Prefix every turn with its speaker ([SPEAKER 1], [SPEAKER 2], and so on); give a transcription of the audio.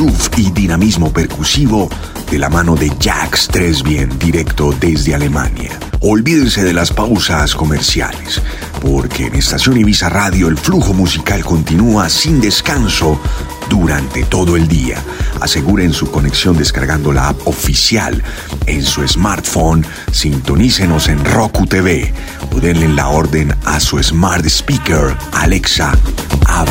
[SPEAKER 1] groove y dinamismo percusivo de la mano de Jax Tresbien, directo desde Alemania. Olvídense de las pausas comerciales, porque en Estación Ibiza Radio el flujo musical continúa sin descanso durante todo el día. Aseguren su conexión descargando la app oficial en su smartphone, sintonícenos en Roku TV o denle la orden a su smart speaker: Alexa, abre